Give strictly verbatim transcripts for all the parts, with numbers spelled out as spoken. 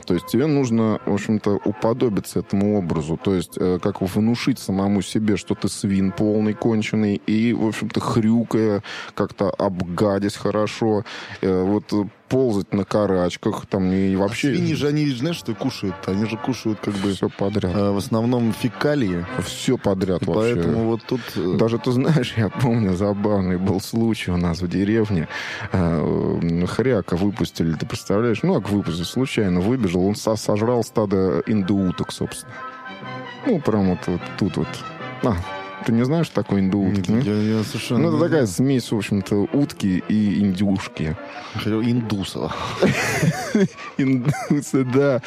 То есть тебе нужно, в общем-то, уподобиться этому образу. То есть как внушить самому себе, что ты свин полный, конченый, и, в общем-то, хрюкая, как-то обгадясь хорошо. Вот ползать на карачках, там, и вообще... А свиньи же, они, знаешь, что кушают? Они же кушают, как бы... Все подряд. Э, в основном фекалии. Все подряд и вообще. Поэтому вот тут... Даже, ты знаешь, я помню, забавный был случай у нас в деревне. Э, хряка выпустили, ты представляешь? Ну, как выпустили, случайно выбежал, он со- сожрал стадо индоуток, собственно. Ну, прям вот, вот тут вот. А, ты не знаешь, что такое индоутки? Я, я совершенно... Ну, это такая смесь, в общем-то, утки и индюшки. Индусова. Индусы, да.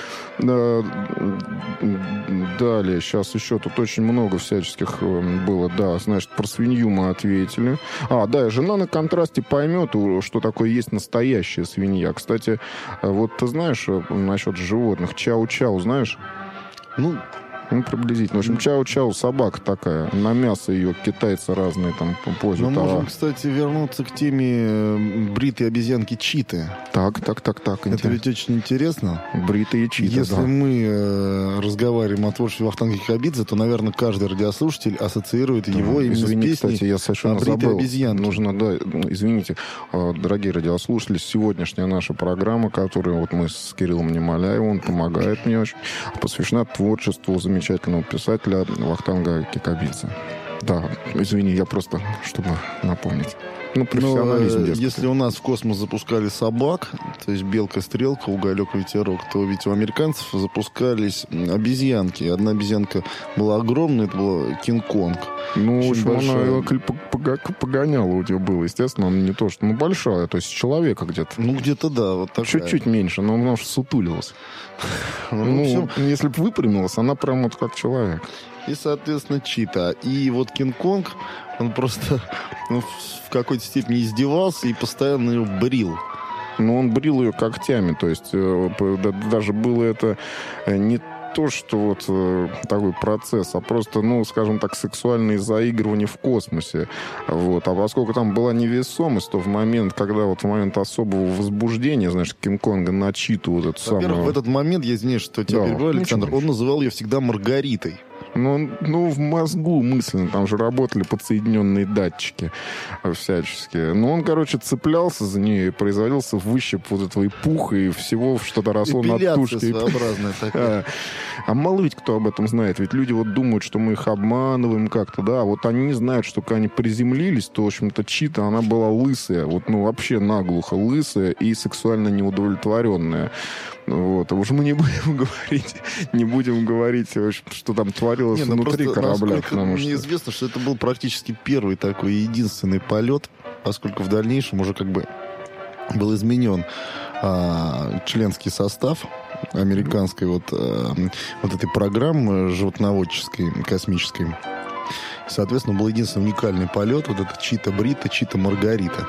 Далее, сейчас еще тут очень много всяческих было. Да, значит, про свинью мы ответили. А, да, жена на контрасте поймет, что такое есть настоящая свинья. Кстати, вот ты знаешь насчет животных, чау-чау, знаешь? Ну, Ну, приблизительно. В общем, чау-чау собака такая. На мясо ее китайцы разные там позят. Мы можем, а... кстати, вернуться к теме бритой обезьянки Читы. Так, так, так, так. Это ведь очень интересно. Бритые Читы, Если да. мы э, разговариваем о творчестве Вахтанга Кикабидзе, то, наверное, каждый радиослушатель ассоциирует Да. его именно Извини, с песней кстати, я совершенно о бритой забыл. обезьянке. Нужно, да, извините, дорогие радиослушатели, сегодняшняя наша программа, которую вот мы с Кириллом Немоляевым, он помогает мне очень, посвящена творчеству замечательного писателя Вахтанга Кикабидзе. Да, извини, я просто, чтобы напомнить. Ну, профессионализм. Но, э, если у нас в космос запускали собак, то есть белка, стрелка, уголек, ветерок, то ведь у американцев запускались обезьянки. Одна обезьянка была огромная, это была Кинг-Конг. Ну, в общем, большая. она погоняла у тебя было, естественно, она не то, что, ну, большая, то есть человека где-то. Ну, где-то, да, вот такая. Чуть-чуть меньше, но она уж сутулилась. Ну, Ну, всё. если бы выпрямилась, она прям вот как человек. И, соответственно, Чита. И вот Кинг-Конг, он просто ну, в какой-то степени издевался и постоянно ее брил. Но он брил ее когтями, то есть э, да- даже было это э, не то, что вот э, такой процесс, а просто, ну, скажем так, сексуальные заигрывания в космосе. Вот. А поскольку там была невесомость, то в момент, когда вот в момент особого возбуждения, знаешь, Кинг-Конга на Читу вот эту Во-первых, самую... в этот момент, я извиняюсь, что тебя Да, перебиваю, Александр, ничего, он называл ее всегда Маргаритой. Ну, ну, в мозгу мысленно, там же работали подсоединенные датчики всяческие. Ну, он, короче, цеплялся за нее и производился выщеп вот этого и пуха, и всего, что-то росло над Эпиляция тушкой. своеобразная такая. А, а мало ведь кто об этом знает. Ведь люди вот думают, что мы их обманываем как-то, да. А вот они не знают, что когда они приземлились, то, в общем-то, Чита, она была лысая. Вот, ну, вообще наглухо лысая и сексуально неудовлетворенная. Вот. А уж мы не будем говорить, не будем говорить, в общем, что там творилось Не, ну внутри просто, корабля. насколько Потому что... мне известно, что это был практически первый такой единственный полет, поскольку в дальнейшем уже как бы был изменен а, членский состав американской вот, а, вот этой программы животноводческой, космической. Соответственно, был единственный уникальный полет, вот это Чита Брита, Чита Маргарита.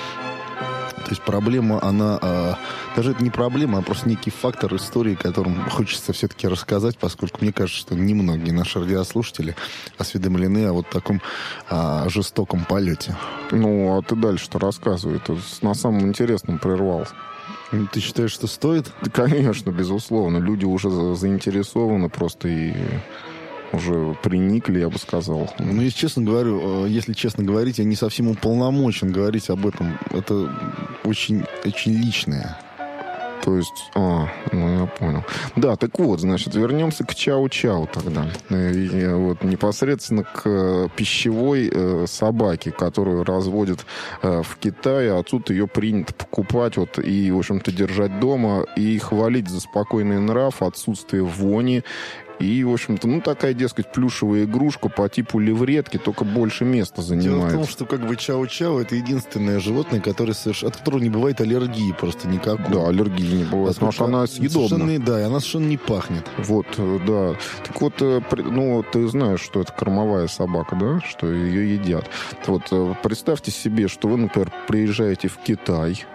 То есть проблема, она... А, даже это не проблема, а просто некий фактор истории, которым хочется все-таки рассказать, поскольку мне кажется, что немногие наши радиослушатели осведомлены о вот таком а, жестоком полете. Ну, а ты дальше-то рассказывай. Ты на самом интересном прервался. Ты считаешь, что стоит? Да, конечно, безусловно. Люди уже за- заинтересованы просто и уже приникли, я бы сказал. Ну, если честно говорю, э, если честно говорить, я не совсем уполномочен говорить об этом. Это очень, очень личное. То есть, а, ну я понял. Да, так вот, значит, вернемся к чау-чау тогда. И, и вот непосредственно к э, пищевой э, собаке, которую разводят э, в Китае. Отсюда ее принято покупать вот, и, в общем-то, держать дома и хвалить за спокойный нрав, отсутствие вони. И, в общем-то, ну, такая, дескать, плюшевая игрушка по типу левретки, только больше места занимает. Дело в том, что как бы чау-чау это единственное животное, которое соверш... от которого не бывает аллергии просто никакой. Да, аллергии не бывает, потому что она съедобна. Совершенно, да, и она совершенно не пахнет. Вот, э, да. Так вот, э, при- ну, ты знаешь, что это кормовая собака, да? Что ее едят. Вот, э, представьте себе, что вы, например, приезжаете в Китай,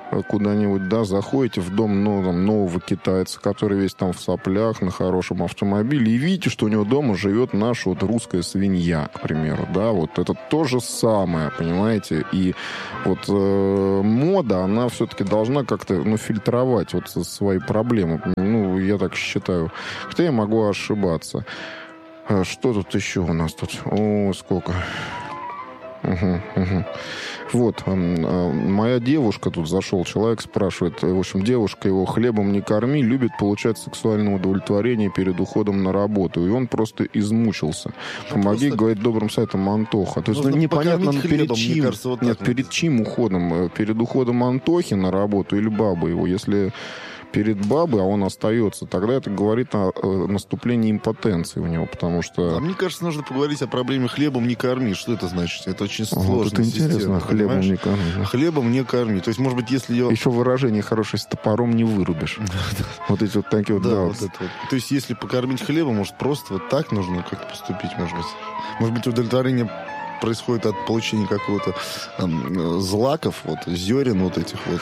куда-нибудь, да, заходите в дом, ну, там, нового китайца, который весь там в соплях, на хорошем автомобиле, и видите, что у него дома живет наша вот русская свинья, к примеру, да, вот это то же самое, понимаете, и вот э, мода, она все-таки должна как-то, ну, фильтровать вот свои проблемы, ну, я так считаю, хотя я могу ошибаться. Что тут еще у нас тут? О, сколько... Угу, угу. Вот, моя девушка, тут зашел человек, спрашивает, в общем, девушка его хлебом не корми, любит получать сексуальное удовлетворение перед уходом на работу, и он просто измучился. Помоги, просто... говорит, добрым сайтом Антоха. То есть, ну, непонятно, ну, перед чьим, кажется, вот нет, перед чьим уходом? Перед уходом Антохи на работу или бабы его? Если... перед бабой, а он остается, тогда это говорит о, о наступлении импотенции у него, потому что... А мне кажется, нужно поговорить о проблеме хлебом не корми. Что это значит? Это очень сложно. Вот это интересно, хлебом не корми. Хлебом не корми. То есть, может быть, если ее... Еще выражение хорошее, с топором не вырубишь. Вот эти вот такие вот... Да, вот это вот. То есть, если покормить хлебом, может, просто вот так нужно как-то поступить, может быть. Может быть, удовлетворение происходит от получения какого-то там, злаков, вот, зерен вот этих вот.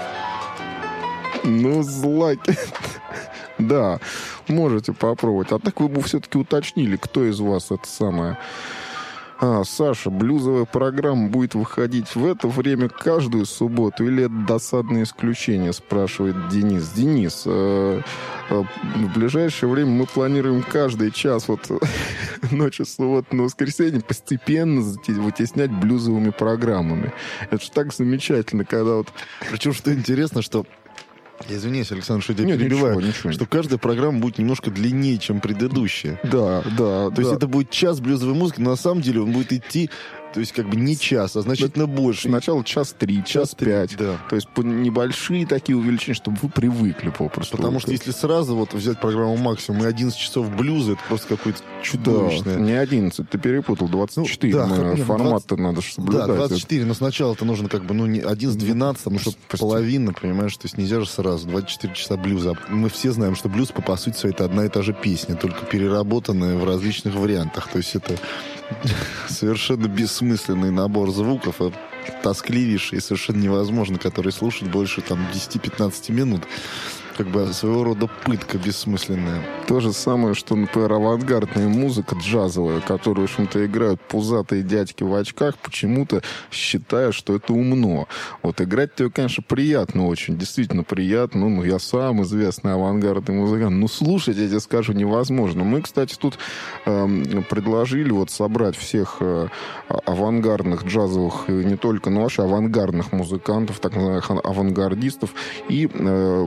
Ну, злаки. Да, можете попробовать. А так вы бы все-таки уточнили, кто из вас это самое... А, Саша, блюзовая программа будет выходить в это время каждую субботу или это досадное исключение, спрашивает Денис. Денис, э, э, в ближайшее время мы планируем каждый час вот ночи субботы на воскресенье постепенно вытеснять блюзовыми программами. Это же так замечательно, когда вот... Причем, что интересно, что я извиняюсь, Александр, что я тебя перебиваю, ничего, ничего. Что каждая программа будет немножко длиннее, чем предыдущая. Да, да. То да. есть это будет час блюзовой музыки, но на самом деле он будет идти, то есть как бы не час, а значительно да, больше. Сначала час три, час, час пять. Да. То есть небольшие такие увеличения, чтобы вы привыкли попросту. Потому что если сразу вот взять программу максимум и одиннадцать часов блюза, это просто какое-то чудовищное. Да, не одиннадцать, ты перепутал, двадцать четыре. Ну, да, формат-то надо соблюдать. Да, двадцать четыре, но сначала-то нужно как бы, ну, не одиннадцать-двенадцать, потому что половина, понимаешь, то есть нельзя же сразу, двадцать четыре часа блюза. Мы все знаем, что блюз, по, по сути своей, это одна и та же песня, только переработанная в различных вариантах. То есть это совершенно бессмысленный набор звуков, тоскливейший и совершенно невозможно, который слушать больше там десять-пятнадцать минут. Как бы своего рода пытка бессмысленная. То же самое, что, например, авангардная музыка джазовая, которую, в общем-то, играют пузатые дядьки в очках, почему-то считая, что это умно. Вот играть-то ее, конечно, приятно очень, действительно приятно. Ну, я сам известный авангардный музыкант. Ну, слушать, я тебе скажу, невозможно. Мы, кстати, тут э, предложили вот собрать всех э, авангардных джазовых, не только, но вообще авангардных музыкантов, так называемых авангардистов, и э,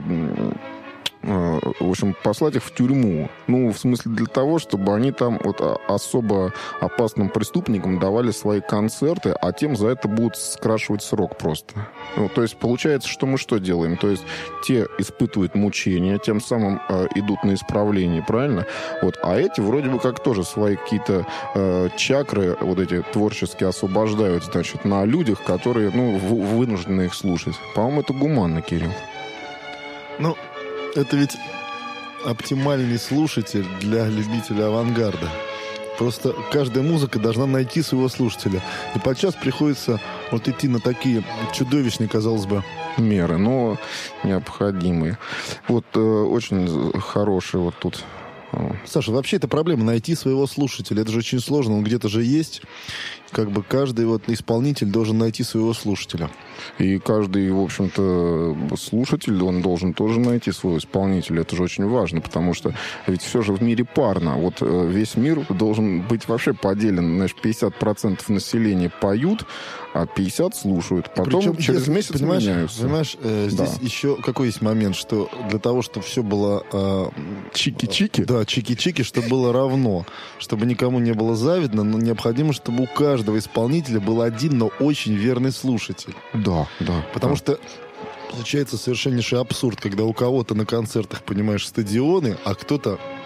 в общем, послать их в тюрьму. Ну, в смысле для того, чтобы они там вот особо опасным преступникам давали свои концерты, а тем за это будут скрашивать срок просто. Ну, то есть получается, что мы что делаем? То есть те испытывают мучения, тем самым э, идут на исправление, правильно? Вот, а эти вроде бы как тоже свои какие-то э, чакры, вот эти творческие, освобождают, значит, на людях, которые, ну, в- вынуждены их слушать. По-моему, это гуманно, Кирилл. Ну, это ведь оптимальный слушатель для любителя авангарда. Просто каждая музыка должна найти своего слушателя. И подчас приходится вот идти на такие чудовищные, казалось бы, меры, но необходимые. Вот э, очень хороший вот тут... Саша, вообще это проблема найти своего слушателя. Это же очень сложно, он где-то же есть. Как бы каждый вот исполнитель должен найти своего слушателя. И каждый, в общем-то, слушатель, он должен тоже найти своего исполнителя. Это же очень важно, потому что ведь все же в мире парно. Вот весь мир должен быть вообще поделен. Знаешь, пятьдесят процентов населения поют, а пятьдесят слушают. Потом причем, через если, месяц понимаешь, меняются. Понимаешь, э, здесь да. еще какой есть момент, что для того, чтобы все было... Э, чики-чики? Да, чики-чики, чтобы было равно. Чтобы никому не было завидно, но необходимо, чтобы у каждого исполнителя был один, но очень верный слушатель. Да, да. Потому да. что получается совершеннейший абсурд, когда у кого-то на концертах, понимаешь, стадионы, а кто-то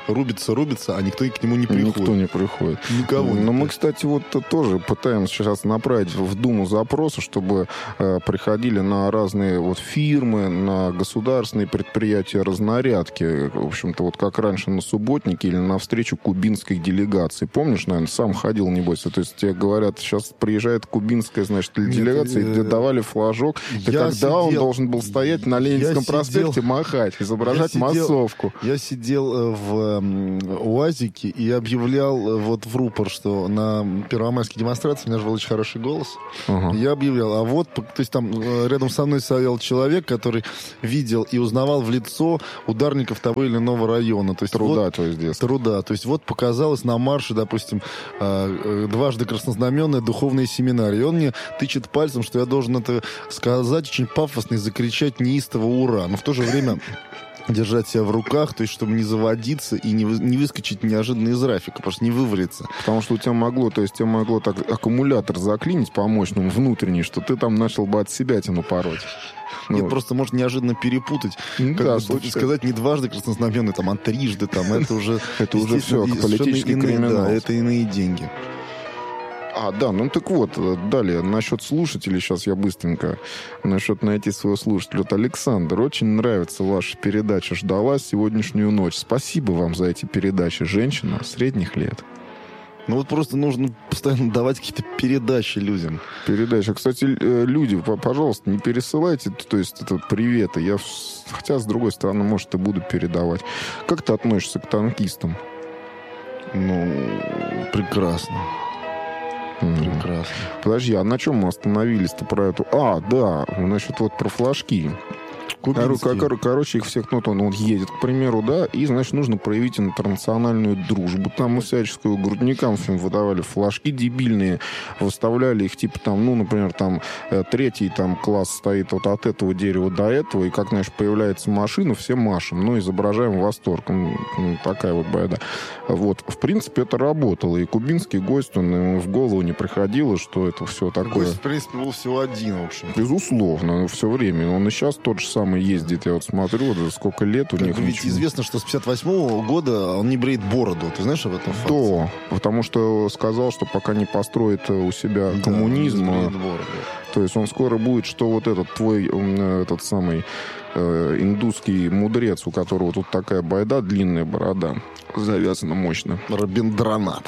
рубится, рубится, а никто к нему не приходит. Никто не приходит. Никого не Но мы, приходит. кстати, вот тоже пытаемся сейчас направить в Думу запросы, чтобы э, приходили на разные вот фирмы, на государственные предприятия разнарядки. В общем-то, вот как раньше на субботнике или на встречу кубинской делегации. Помнишь, наверное, сам ходил, небось. То есть тебе говорят, сейчас приезжает кубинская, значит, делегация, Нет, и тебе давали флажок. И я тогда сидел, он должен был стоять на Ленинском я проспекте, сидел, махать, изображать я сидел, массовку. Я сидел в УАЗике и объявлял вот в рупор, что на первомайской демонстрации у меня же был очень хороший голос. Ага. Я объявлял, а вот, то есть там рядом со мной стоял человек, который видел и узнавал в лицо ударников того или иного района. То есть Труда, вот, то есть детства. Труда. То есть вот показалось на марше, допустим, дважды краснознаменная духовная семинария. И он мне тычет пальцем, что я должен это сказать очень пафосно и закричать неистово «Ура!». Но в то же время держать себя в руках, то есть чтобы не заводиться и не, вы, не выскочить неожиданно из рафика, просто не вывалиться. Потому что у тебя могло, то есть тебе могло так аккумулятор заклинить по мощному внутренний, что ты там начал бы от себя тяну пороть. Нет, Ну, просто может неожиданно перепутать. Ну, Как да, бы случается. сказать не дважды краснознаменный, там, а трижды, там, это уже... Это уже естественно, всё, политический совершенно иные, криминал. Да, это иные деньги. А, да, ну так вот, далее, насчет слушателей, сейчас я быстренько, насчет найти своего слушателя. Вот Александр, очень нравится ваша передача, ждала сегодняшнюю ночь. Спасибо вам за эти передачи, женщина средних лет. Ну вот просто нужно постоянно давать какие-то передачи людям. Передача. Кстати, люди, пожалуйста, не пересылайте, то есть это приветы. Я, хотя, с другой стороны, может, и буду передавать. Как ты относишься к танкистам? Ну, прекрасно. Прекрасно. Подожди, а на чем мы остановились-то про эту... А, да, значит, вот про флажки. Кор- кор- короче, их всех, ну, он, он едет, к примеру, да, и, значит, нужно проявить интернациональную дружбу. Там мы всяческую грудникам всем выдавали флажки дебильные, выставляли их, типа, там, ну, например, там, э, третий там класс стоит вот от этого дерева до этого, и как, знаешь, появляется машина, все машем, ну, изображаем восторг. Ну, такая вот байда. Вот, в принципе, это работало, и кубинский гость, он ему в голову не приходило, что это все такое. Гость, в принципе, был всего один, в общем. Безусловно, все время. Он и сейчас тот же самый ездит, я вот смотрю, вот сколько лет у Как них. ведь ничего. известно, что с пятьдесят восьмого года он не бреет бороду. Ты знаешь об этом факте? Да, потому что сказал, что пока не построит у себя Да, коммунизм, не сбреет бороду. то есть он скоро будет, что вот этот твой, м, этот самый э, индусский мудрец, у которого тут такая байда, длинная борода, завязана мощно. Рабиндранат.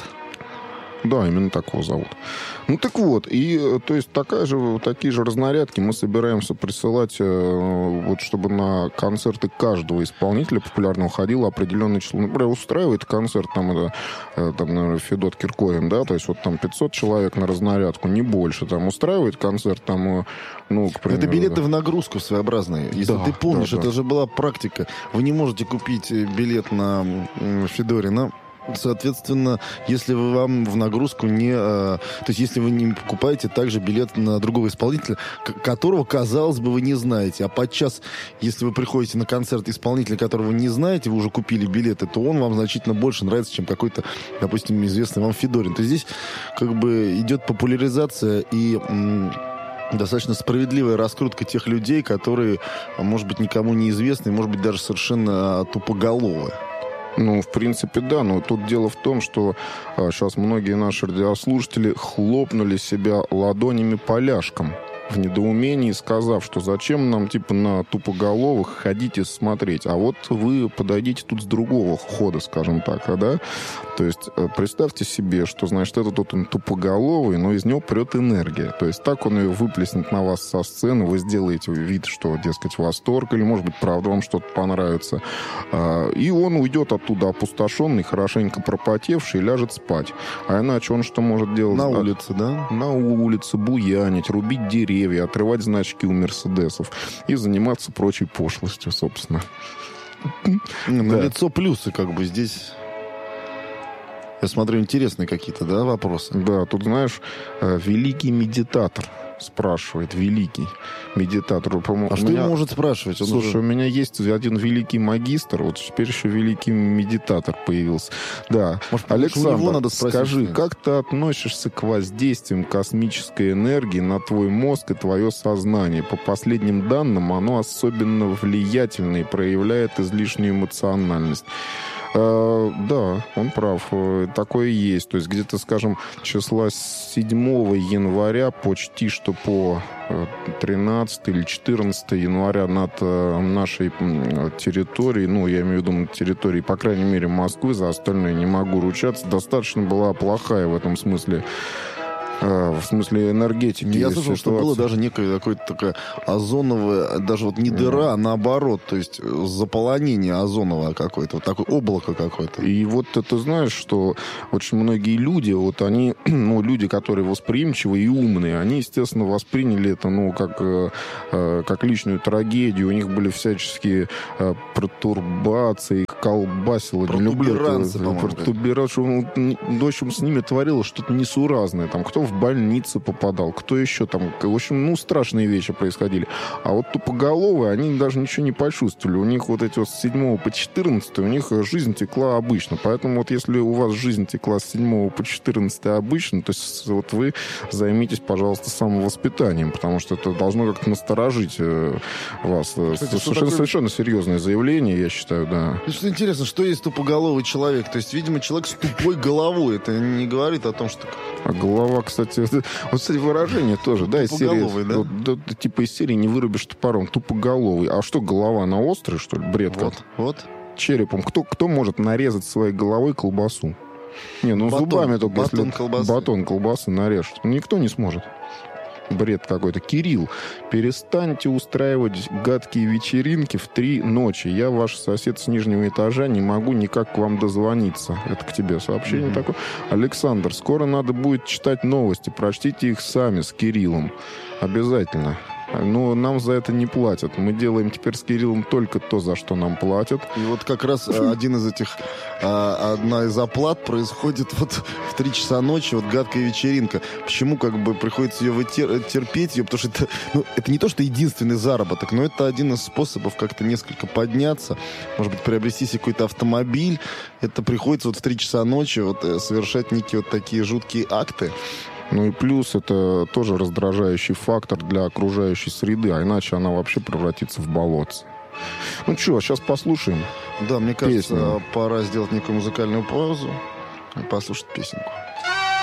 Да, именно такого зовут. Ну так вот, и то есть такая же, такие же разнарядки мы собираемся присылать, э, вот чтобы на концерты каждого исполнителя популярного ходило определенное число. Например, устраивает концерт там, это, э, там, наверное, Федот Киркоров, да, то есть вот там пятьсот человек на разнарядку, не больше. Там устраивает концерт, там, э, ну, к примеру... Это билеты да. в нагрузку своеобразные. Если Да, ты помнишь, да, да. это же была практика. Вы не можете купить билет на м, Федорина. Соответственно, если вы вам в нагрузку не... э, то есть, если вы не покупаете также билет на другого исполнителя, к- которого, казалось бы, вы не знаете. А подчас, если вы приходите на концерт исполнителя, которого вы не знаете, вы уже купили билеты, то он вам значительно больше нравится, чем какой-то, допустим, известный вам Федорин. То есть, здесь как бы идет популяризация и... м, достаточно справедливая раскрутка тех людей, которые, может быть, никому не известны, может быть, даже совершенно тупоголовые. Ну, в принципе, да, но тут дело в том, что а, сейчас многие наши радиослушатели хлопнули себя ладонями поляшком в недоумении, сказав, что зачем нам, типа, на тупоголовых ходить и смотреть. А вот вы подойдите тут с другого хода, скажем так, а, да? То есть представьте себе, что, значит, этот вот он тупоголовый, но из него прет энергия. То есть так он ее выплеснет на вас со сцены, вы сделаете вид, что, дескать, восторг, или, может быть, правда вам что-то понравится. И он уйдет оттуда опустошенный, хорошенько пропотевший, и ляжет спать. А иначе он что может делать? На улице, да? На улице, буянить, рубить деревья, отрывать значки у мерседесов и заниматься прочей пошлостью, собственно. На Да. лицо плюсы, как бы, здесь... Я смотрю, интересные какие-то, да, вопросы? Да, тут, знаешь, э, великий медитатор спрашивает, великий медитатор. По-моему, А у что меня- он может спрашивать? Он Слушай, уже- у меня есть один великий магистр, вот теперь еще великий медитатор появился. Да, Может, Александр, у него надо спросить, скажи, что-нибудь? как ты относишься к воздействиям космической энергии на твой мозг и твое сознание? По последним данным, оно особенно влиятельно и проявляет излишнюю эмоциональность. Э, да, он прав. Э, Такое есть. То есть где-то, скажем, числа седьмого января почти что по э, тринадцатое или четырнадцатое января над э, нашей м, территорией, ну, я имею в виду территорией, по крайней мере, Москвы, за остальное не могу ручаться, достаточно была плохая в этом смысле. В смысле энергетики. Я слышал, что было даже некое какое-то такое озоновое, даже вот не дыра, а наоборот, то есть заполонение озоновое какое-то, вот такое облако какое-то. И вот ты знаешь, что очень многие люди, вот они, ну, люди, которые восприимчивые и умные, они, естественно, восприняли это, ну, как, как личную трагедию. У них были всяческие пертурбации, колбасило. Не люблю это. Протуберанцы. В общем, с ними творилось что-то несуразное. Там кто в больницу попадал, кто еще там. В общем, ну, страшные вещи происходили. А вот тупоголовые, они даже ничего не почувствовали. У них вот эти вот с седьмого по четырнадцатое, у них жизнь текла обычно. Поэтому вот если у вас жизнь текла с седьмого по четырнадцатое обычно, то есть вот вы займитесь, пожалуйста, самовоспитанием, потому что это должно как-то насторожить э, вас. Кстати, совершенно, такое... совершенно серьезное заявление, я считаю, да. Ну, что интересно, что есть тупоголовый человек? То есть, видимо, человек с тупой головой. Это не говорит о том, что... А голова, кстати, вот, кстати, выражение тоже, да, из серии, да? Вот, да, типа из серии «не вырубишь топором», тупоголовый. А что, голова, она острая, что ли? Бред как? Вот, вот. Черепом. Кто, кто может нарезать своей головой колбасу? Не, ну батон, зубами только, батон если колбасы. батон колбасы нарежет. Никто не сможет. Бред какой-то. Кирилл, перестаньте устраивать гадкие вечеринки в три ночи. Я ваш сосед с нижнего этажа, не могу никак к вам дозвониться. Это к тебе сообщение mm-hmm. такое. Александр, скоро надо будет читать новости. Прочтите их сами с Кириллом. Обязательно. Но нам за это не платят. Мы делаем теперь с Кириллом только то, за что нам платят. И вот как раз один из этих, одна из оплат происходит вот в три часа ночи, вот гадкая вечеринка. Почему как бы приходится ее вытер, терпеть ее? Потому что это, ну, это не то, что единственный заработок, но это один из способов как-то несколько подняться. Может быть, приобрести себе какой-то автомобиль. Это приходится вот в три часа ночи вот совершать некие вот такие жуткие акты. Ну и плюс это тоже раздражающий фактор для окружающей среды, а иначе она вообще превратится в болотце. Ну что, сейчас послушаем. Да, мне кажется, песню. Пора сделать некую музыкальную паузу и послушать песенку.